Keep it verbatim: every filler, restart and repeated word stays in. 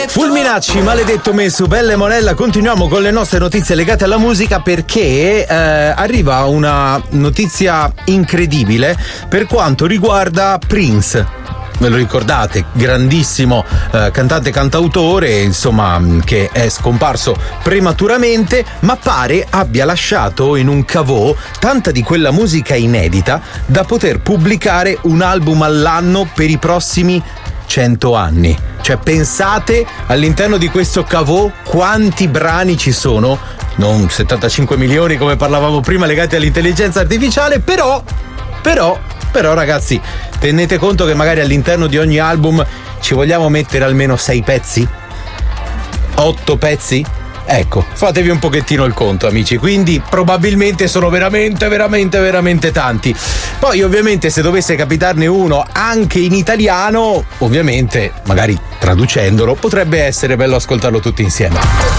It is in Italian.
Fulminacci, maledetto me su Belle Monella. Continuiamo con le nostre notizie legate alla musica, perché eh, arriva una notizia incredibile per quanto riguarda Prince. Ve lo ricordate? Grandissimo eh, cantante cantautore, insomma, che è scomparso prematuramente, ma pare abbia lasciato in un caveau tanta di quella musica inedita da poter pubblicare un album all'anno per i prossimi cento anni. Cioè, pensate all'interno di questo caveau quanti brani ci sono, non settantacinque milioni come parlavamo prima legati all'intelligenza artificiale, però però Però ragazzi, tenete conto che magari all'interno di ogni album ci vogliamo mettere almeno sei pezzi? Otto pezzi? Ecco, fatevi un pochettino il conto, amici. Quindi probabilmente sono veramente, veramente, veramente tanti. Poi ovviamente se dovesse capitarne uno anche in italiano, ovviamente, magari traducendolo, potrebbe essere bello ascoltarlo tutti insieme.